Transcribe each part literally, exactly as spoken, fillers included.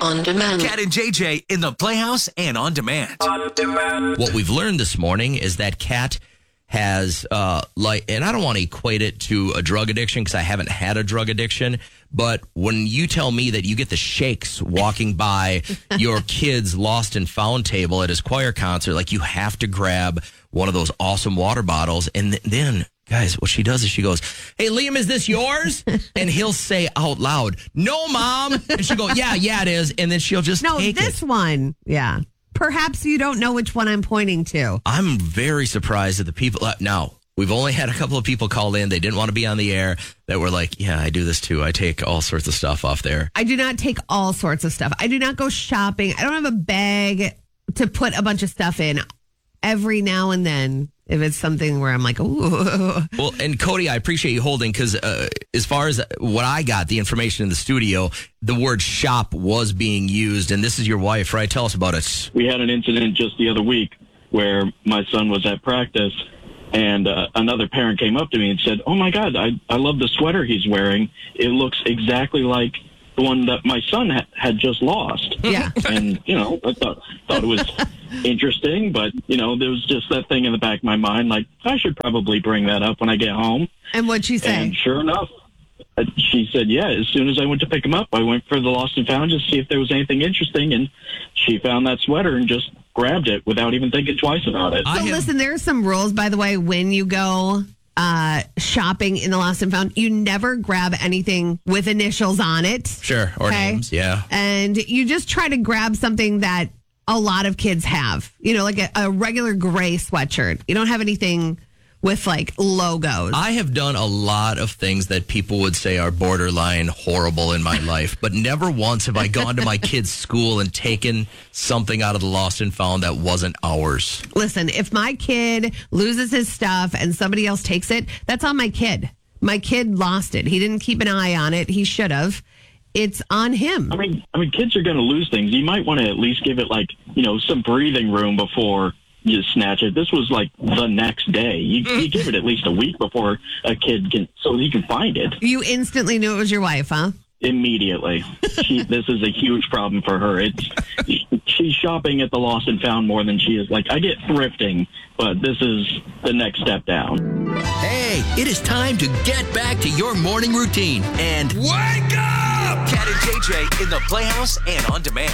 On demand. Cat and J J in the Playhouse and on demand. On demand. What we've learned this morning is that Cat has, uh, like, and I don't want to equate it to a drug addiction because I haven't had a drug addiction, but when you tell me that you get the shakes walking by your kid's lost and found table at his choir concert, like you have to grab one of those awesome water bottles. And th- then, guys, what she does is she goes, "Hey, Liam, is this yours?" And he'll say out loud, "No, Mom." And she'll go, "Yeah, yeah, it is." And then she'll just No, take this it. one. Yeah. Perhaps you don't know which one I'm pointing to. I'm very surprised at the people. Uh, now, we've only had a couple of people call in. They didn't want to be on the air that were like, "Yeah, I do this too. I take all sorts of stuff off there." I do not take all sorts of stuff. I do not go shopping. I don't have a bag to put a bunch of stuff in. Every now and then, if it's something where I'm like, ooh. Well, and Cody, I appreciate you holding because uh, as far as what I got, the information in the studio, the word shop was being used. And this is your wife, right? Tell us about it. We had an incident just the other week where my son was at practice and uh, another parent came up to me and said, "Oh, my God, I, I love the sweater he's wearing. It looks exactly like the one that my son ha- had just lost." Yeah. And, you know, I thought, thought it was interesting, but, you know, there was just that thing in the back of my mind, like, I should probably bring that up when I get home. And what'd she say? And sure enough, uh, she said, yeah, as soon as I went to pick him up, I went for the lost and found to see if there was anything interesting, and she found that sweater and just grabbed it without even thinking twice about it. So I have- listen, there are some rules, by the way, when you go uh, shopping in the lost and found. You never grab anything with initials on it. Sure. Or Okay. names. Yeah. And you just try to grab something that a lot of kids have, you know, like a, a regular gray sweatshirt. You don't have anything with like logos. I have done a lot of things that people would say are borderline horrible in my life, but never once have I gone to my kid's school and taken something out of the lost and found that wasn't ours. Listen, if my kid loses his stuff and somebody else takes it, that's on my kid. My kid lost it. He didn't keep an eye on it. He should have. It's on him. I mean, I mean, kids are going to lose things. You might want to at least give it, like, you know, some breathing room before you snatch it. This was like the next day. You, you give it at least a week before a kid can, so he can find it. You instantly knew it was your wife, huh? Immediately. She, this is a huge problem for her. It's she's shopping at the lost and found more than she is. Like, I get thrifting, but this is the next step down. Hey, it is time to get back to your morning routine and wake up! Cat and J J in the Playhouse and on demand.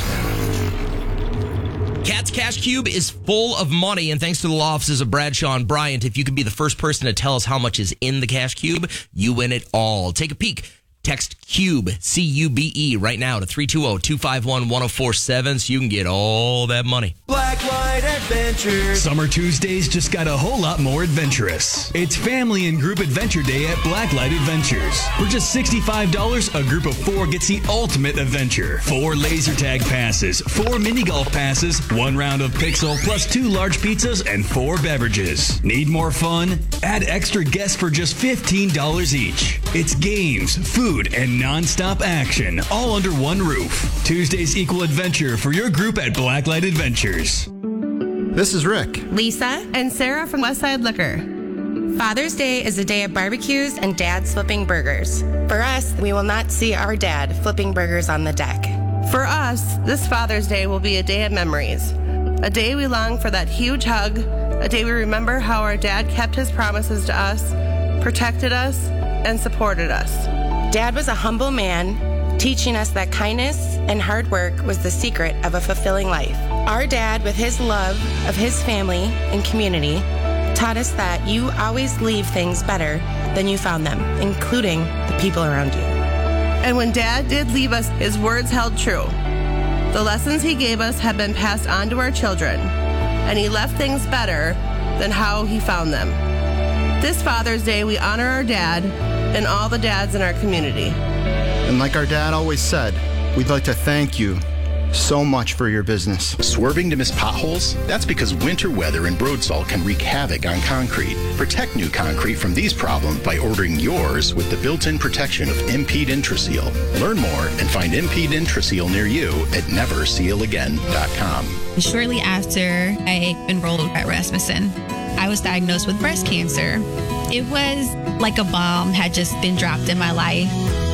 Cat's Cash Cube is full of money, and thanks to the law offices of Bradshaw and Bryant, if you can be the first person to tell us how much is in the Cash Cube, you win it all. Take a peek. Text CUBE, C U B E, right now to three two zero, two five one, one zero four seven so you can get all that money. Blacklight Adventures. Summer Tuesdays just got a whole lot more adventurous. It's Family and Group Adventure Day at Blacklight Adventures. For just sixty-five dollars, a group of four gets the ultimate adventure. Four laser tag passes, four mini golf passes, one round of Pixel, plus two large pizzas and four beverages. Need more fun? Add extra guests for just fifteen dollars each. It's games, food, and non-stop action, all under one roof. Tuesdays equal adventure for your group at Blacklight Adventures. This is Rick. Lisa, and Sarah from Westside Liquor. Father's Day is a day of barbecues and dads flipping burgers. For us, we will not see our dad flipping burgers on the deck. For us, this Father's Day will be a day of memories. A day we long for that huge hug. A day we remember how our dad kept his promises to us, protected us, and supported us. Dad was a humble man, teaching us that kindness and hard work was the secret of a fulfilling life. Our dad, with his love of his family and community, taught us that you always leave things better than you found them, including the people around you. And when Dad did leave us, his words held true. The lessons he gave us have been passed on to our children, and he left things better than how he found them. This Father's Day, we honor our dad and all the dads in our community. And like our dad always said, we'd like to thank you so much for your business. Swerving to miss potholes? That's because winter weather and road salt can wreak havoc on concrete. Protect new concrete from these problems by ordering yours with the built-in protection of Impede Intraseal. Learn more and find Impede Intraseal near you at never seal again dot com. Shortly after I enrolled at Rasmussen, I was diagnosed with breast cancer. It was like a bomb had just been dropped in my life.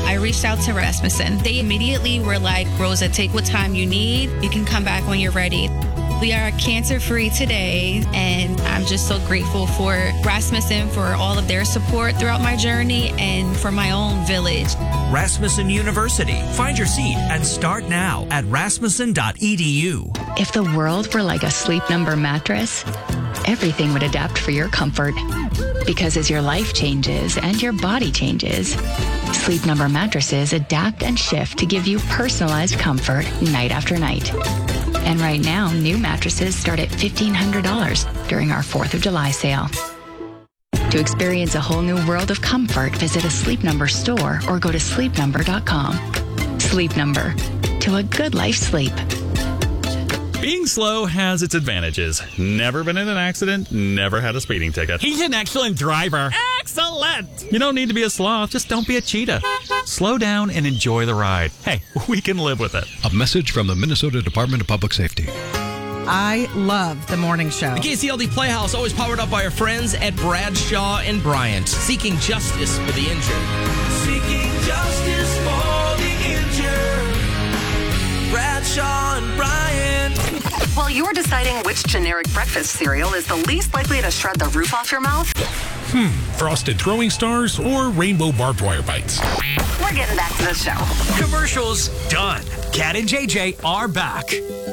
I reached out to Rasmussen. They immediately were like, Rosa, take what time you need. You can come back when you're ready. We are cancer-free today, and I'm just so grateful for Rasmussen for all of their support throughout my journey and for my own village. Rasmussen University. Find your seat and start now at rasmussen dot e d u. If the world were like a Sleep Number mattress, everything would adapt for your comfort. Because as your life changes and your body changes, Sleep Number mattresses adapt and shift to give you personalized comfort night after night. And right now, new mattresses start at fifteen hundred dollars during our fourth of July sale. To experience a whole new world of comfort, visit a Sleep Number store or go to sleep number dot com. Sleep Number. To a good life sleep. Being slow has its advantages. Never been in an accident, never had a speeding ticket. He's an excellent driver. Excellent! You don't need to be a sloth, just don't be a cheetah. Slow down and enjoy the ride. Hey, we can live with it. A message from the Minnesota Department of Public Safety. I love the morning show. The K C L D Playhouse, always powered up by our friends at Bradshaw and Bryant, seeking justice for the injured. Seeking justice for the injured. Bradshaw and Bryant. While you're deciding which generic breakfast cereal is the least likely to shred the roof off your mouth, Hmm, Frosted Throwing Stars or Rainbow Barbed Wire Bites? we're getting back to the show. Commercials done. Cat and J J are back.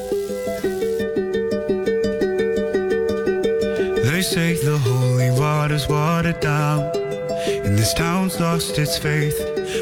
They say the holy water's watered down, and this town's lost its faith.